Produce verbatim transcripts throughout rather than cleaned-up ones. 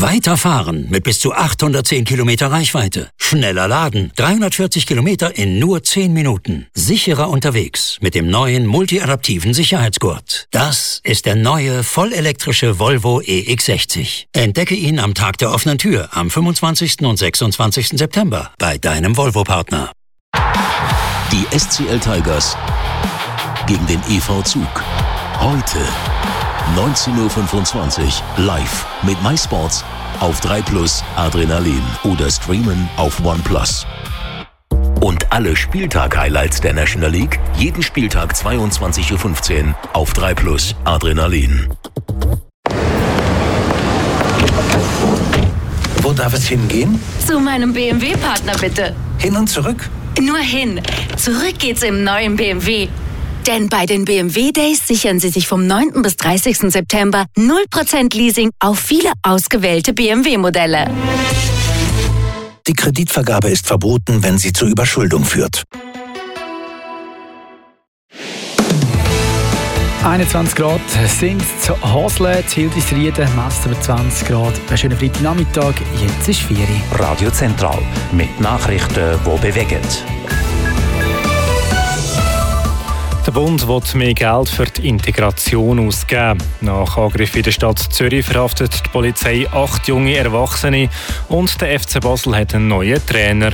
Weiterfahren mit bis zu achthundertzehn Kilometer Reichweite. Schneller laden, dreihundertvierzig Kilometer in nur zehn Minuten. Sicherer unterwegs mit dem neuen multiadaptiven Sicherheitsgurt. Das ist der neue vollelektrische Volvo E X sechzig. Entdecke ihn am Tag der offenen Tür am fünfundzwanzigsten und sechsundzwanzigsten September bei deinem Volvo-Partner. Die S C L Tigers gegen den E V Zug. Heute neunzehn Uhr fünfundzwanzig live mit MySports auf drei Plus Adrenalin oder streamen auf OnePlus. Und alle Spieltag-Highlights der National League jeden Spieltag zweiundzwanzig Uhr fünfzehn auf drei Plus Adrenalin. Wo darf es hingehen? Zu meinem B M W-Partner bitte. Hin und zurück? Nur hin. Zurück geht's im neuen B M W. Denn bei den B M W Days sichern Sie sich vom neunten bis dreißigsten September null Prozent Leasing auf viele ausgewählte B M W-Modelle. Die Kreditvergabe ist verboten, wenn sie zur Überschuldung führt. einundzwanzig Grad sind es zu Hasle, zu Hildisrieden, messen wir zwanzig Grad. Einen schönen Freitagnachmittag, jetzt ist vier Uhr. Radio Zentral mit Nachrichten, die bewegen. Der Bund will mehr Geld für die Integration ausgeben. Nach Angriff in der Stadt Zürich verhaftet die Polizei acht junge Erwachsene und der F C Basel hat einen neuen Trainer.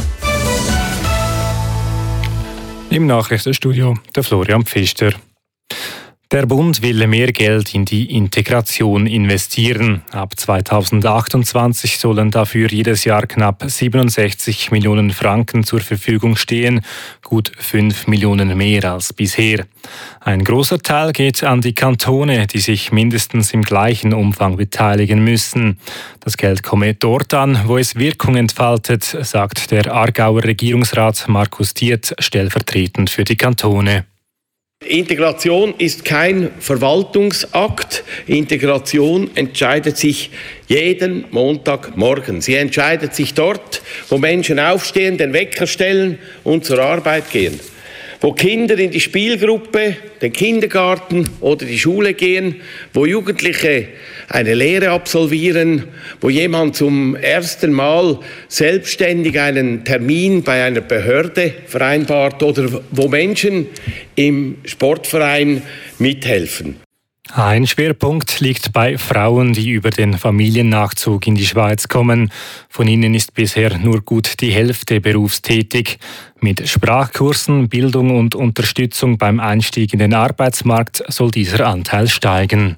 Im Nachrichtenstudio der Florian Pfister. Der Bund will mehr Geld in die Integration investieren. Ab zweitausendachtundzwanzig sollen dafür jedes Jahr knapp siebenundsechzig Millionen Franken zur Verfügung stehen, gut fünf Millionen mehr als bisher. Ein großer Teil geht an die Kantone, die sich mindestens im gleichen Umfang beteiligen müssen. Das Geld komme dort an, wo es Wirkung entfaltet, sagt der Aargauer Regierungsrat Markus Dietz stellvertretend für die Kantone. Integration ist kein Verwaltungsakt. Integration entscheidet sich jeden Montagmorgen. Sie entscheidet sich dort, wo Menschen aufstehen, den Wecker stellen und zur Arbeit gehen. Wo Kinder in die Spielgruppe, den Kindergarten oder die Schule gehen, wo Jugendliche eine Lehre absolvieren, wo jemand zum ersten Mal selbstständig einen Termin bei einer Behörde vereinbart oder wo Menschen im Sportverein mithelfen. Ein Schwerpunkt liegt bei Frauen, die über den Familiennachzug in die Schweiz kommen. Von ihnen ist bisher nur gut die Hälfte berufstätig. Mit Sprachkursen, Bildung und Unterstützung beim Einstieg in den Arbeitsmarkt soll dieser Anteil steigen.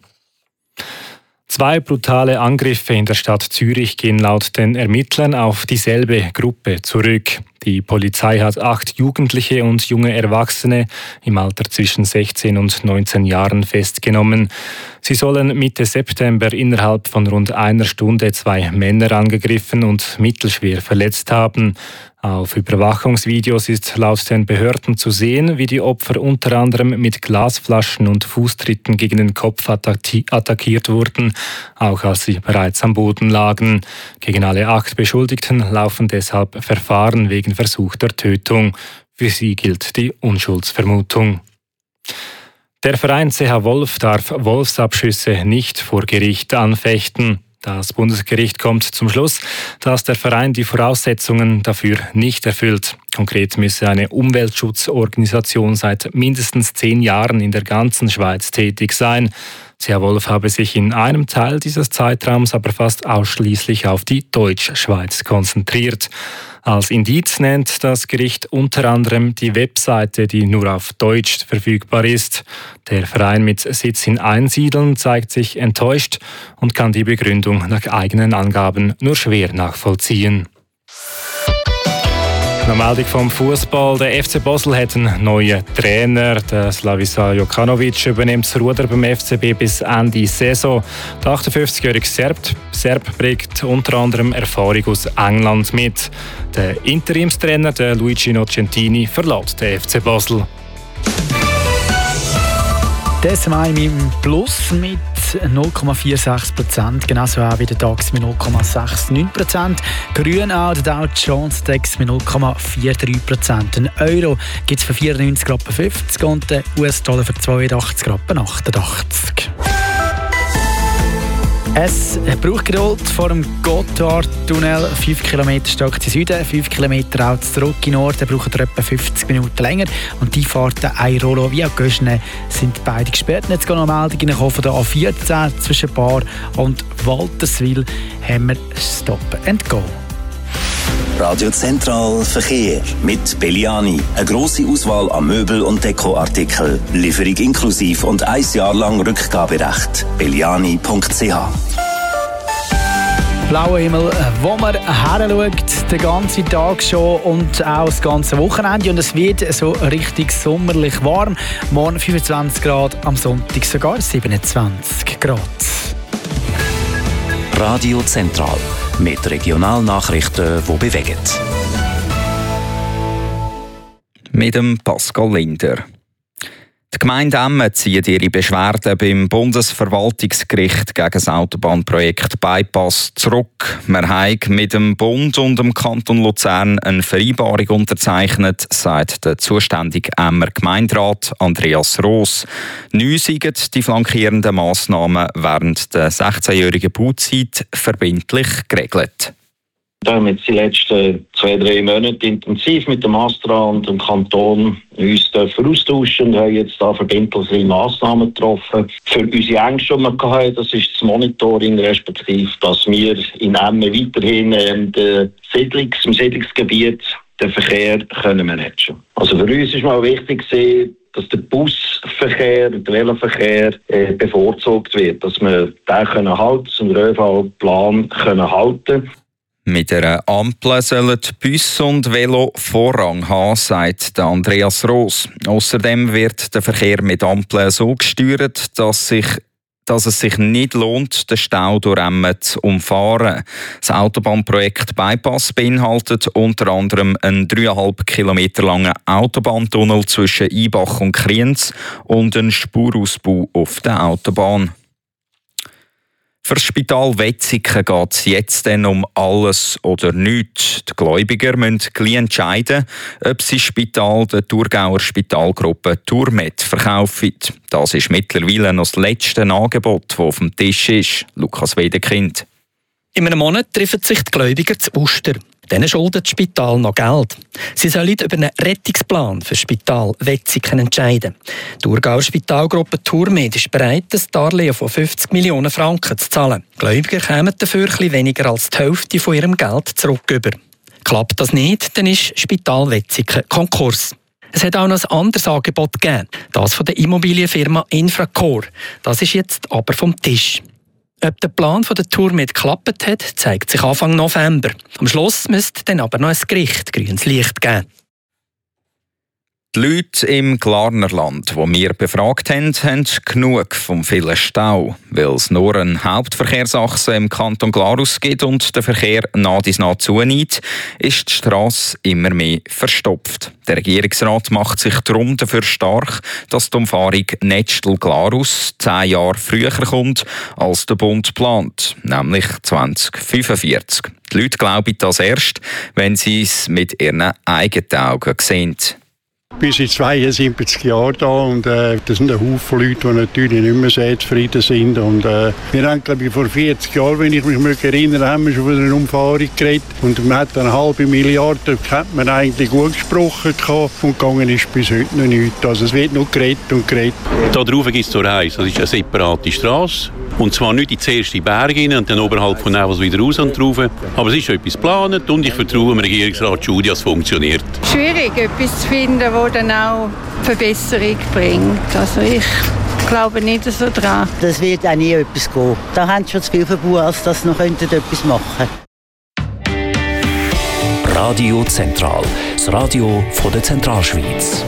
Zwei brutale Angriffe in der Stadt Zürich gehen laut den Ermittlern auf dieselbe Gruppe zurück. Die Polizei hat acht Jugendliche und junge Erwachsene im Alter zwischen sechzehn und neunzehn Jahren festgenommen. Sie sollen Mitte September innerhalb von rund einer Stunde zwei Männer angegriffen und mittelschwer verletzt haben. Auf Überwachungsvideos ist laut den Behörden zu sehen, wie die Opfer unter anderem mit Glasflaschen und Fußtritten gegen den Kopf attackiert wurden, auch als sie bereits am Boden lagen. Gegen alle acht Beschuldigten laufen deshalb Verfahren wegen versuchter Tötung. Für sie gilt die Unschuldsvermutung. Der Verein C H Wolf darf Wolfsabschüsse nicht vor Gericht anfechten. Das Bundesgericht kommt zum Schluss, dass der Verein die Voraussetzungen dafür nicht erfüllt. Konkret müsse eine Umweltschutzorganisation seit mindestens zehn Jahren in der ganzen Schweiz tätig sein. C H Wolf habe sich in einem Teil dieses Zeitraums aber fast ausschließlich auf die Deutschschweiz konzentriert. Als Indiz nennt das Gericht unter anderem die Webseite, die nur auf Deutsch verfügbar ist. Der Verein mit Sitz in Einsiedeln zeigt sich enttäuscht und kann die Begründung nach eigenen Angaben nur schwer nachvollziehen. Eine Meldung vom Fußball. Der F C Basel hat einen neuen Trainer. Der Slaviša Jokanovic übernimmt das Ruder beim F C B bis Ende Saison. Der achtundfünfzigjährige Serb, Serb bringt unter anderem Erfahrung aus England mit. Der Interimstrainer, der Luigi Nocentini, verlässt den F C Basel. Der S M I im Plus mit null Komma sechsundvierzig Prozent, genauso auch wie der DAX mit null Komma neunundsechzig Prozent. Grün auch der Dow Jones Index mit null Komma dreiundvierzig Prozent. Ein Euro gibt es für vierundneunzig Komma fünfzig und den U S-Dollar für zweiundachtzig Komma achtundachtzig. Es braucht Geduld vor dem Gotthardtunnel. fünf Kilometer stark zu Süden, fünf Kilometer auch zurück in Norden. Braucht etwa fünfzig Minuten länger. Und die Fahrten Airolo wie auch Göschne sind beide gesperrt. Jetzt gehen noch Meldungen von der A vierzehn zwischen Bar und Walterswil haben wir Stop and Go. Radio Zentral Verkehr mit Belliani. Eine grosse Auswahl an Möbel- und Dekoartikeln. Lieferung inklusiv und ein Jahr lang Rückgaberecht. belliani punkt c h. Blauer Himmel, wo man heranschaut, den ganzen Tag schon und auch das ganze Wochenende. Und es wird so richtig sommerlich warm. Morgen fünfundzwanzig Grad, am Sonntag sogar siebenundzwanzig Grad. Radio Zentral mit Regionalnachrichten, die bewegen. Mit dem Pascal Linder. Die Gemeinde Emmen zieht ihre Beschwerden beim Bundesverwaltungsgericht gegen das Autobahnprojekt Bypass zurück. Wir haben mit dem Bund und dem Kanton Luzern eine Vereinbarung unterzeichnet, sagt der zuständige Emmer Gemeinderat Andreas Roos. Neu sind die flankierenden Massnahmen während der sechzehnjährigen Bauzeit verbindlich geregelt. Wir haben jetzt die letzten zwei, drei Monate intensiv mit dem Astra und dem Kanton uns austauschen und haben jetzt da verbindliche Massnahmen getroffen. Für unsere Ängste, die wir hatten, das ist das Monitoring, respektive, dass wir in Emmen weiterhin ähm, den Siedlungs-, im Siedlungsgebiet den Verkehr können managen. Also für uns ist mal wichtig, dass der Busverkehr, der Veloverkehr äh, bevorzugt wird, dass wir den können halten, den Ö V-Plan können halten. Mit einer Ampel sollen Bus und Velo Vorrang haben, sagt Andreas Roos. Außerdem wird der Verkehr mit Ampeln so gesteuert, dass, sich, dass es sich nicht lohnt, den Stau durch Emmen zu umfahren. Das Autobahnprojekt Bypass beinhaltet unter anderem einen dreieinhalb Kilometer langen Autobahntunnel zwischen Ibach und Kriens und einen Spurausbau auf der Autobahn. Für das Spital Wetzikon geht es jetzt dann um alles oder nichts. Die Gläubiger müssen gleich entscheiden, ob sie das Spital der Thurgauer Spitalgruppe Turmed verkaufen. Das ist mittlerweile noch das letzte Angebot, das auf dem Tisch ist. Lukas Wedekind. In einem Monat treffen sich die Gläubiger zu Uster. Denen schuldet das Spital noch Geld. Sie sollen über einen Rettungsplan für das Spital Wetzikon entscheiden. Die Thurgauer Spitalgruppe Turmed ist bereit, ein Darlehen von fünfzig Millionen Franken zu zahlen. Die Gläubiger kämen dafür etwas weniger als die Hälfte von ihrem Geld zurück. Klappt das nicht, dann ist Spital Wetzikon Konkurs. Es hat auch noch ein anderes Angebot gegeben, das von der Immobilienfirma Infracore. Das ist jetzt aber vom Tisch. Ob der Plan von der Turmed geklappt hat, zeigt sich Anfang November. Am Schluss müsste dann aber noch ein Gericht grünes Licht geben. Die Leute im Glarnerland, die wir befragt haben, haben genug vom vielen Stau. Weil es nur eine Hauptverkehrsachse im Kanton Glarus gibt und der Verkehr nah bis nah zunimmt, ist die Strasse immer mehr verstopft. Der Regierungsrat macht sich darum dafür stark, dass die Umfahrung Netztel-Glarus zehn Jahre früher kommt, als der Bund plant, nämlich zwanzig fünfundvierzig. Die Leute glauben das erst, wenn sie es mit ihren eigenen Augen sehen. Ich bin seit zweiundsiebzig Jahren da und äh, das sind ein Haufen Leute, die natürlich nicht mehr sehr zufrieden sind. Und, äh, wir haben, glaube ich, vor vierzig Jahren, wenn ich mich erinnere, haben wir schon von einer Umfahrung geredet. Und man hat eine halbe Milliarde, hat man eigentlich gut gesprochen und gegangen ist bis heute noch nichts. Also es wird noch geredet und geredet. Hier drauf gibt es so eins, das ist eine separate Strasse. Und zwar nicht in die ersten Berge rein und dann oberhalb von Nevels wieder raus und drauf. Aber es ist schon etwas geplant und ich vertraue dem Regierungsrat Schudi, dass es funktioniert. Schwierig, etwas zu finden, das dann auch Verbesserung bringt. Also ich glaube nicht so dran. Das wird auch nie etwas gehen. Da haben sie schon zu viel verbaut, als dass sie noch etwas machen könnten. Radio Zentral, das Radio von der Zentralschweiz.